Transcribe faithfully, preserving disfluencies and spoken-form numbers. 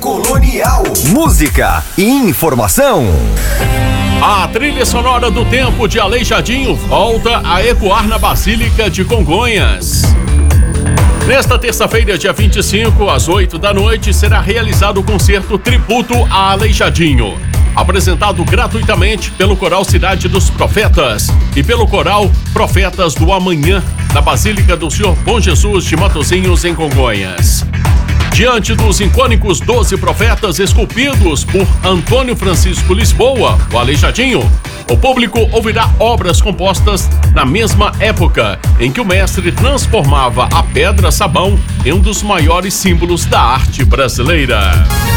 Colonial. Música e informação. A trilha sonora do tempo de Aleijadinho volta a ecoar na Basílica de Congonhas. Nesta terça-feira, dia vinte e cinco, às oito da noite, será realizado o concerto Tributo a Aleijadinho, apresentado gratuitamente pelo Coral Cidade dos Profetas e pelo Coral Profetas do Amanhã, na Basílica do Senhor Bom Jesus de Matozinhos, em Congonhas. Diante dos icônicos doze profetas esculpidos por Antônio Francisco Lisboa, o Aleijadinho, o público ouvirá obras compostas na mesma época em que o mestre transformava a pedra-sabão em um dos maiores símbolos da arte brasileira.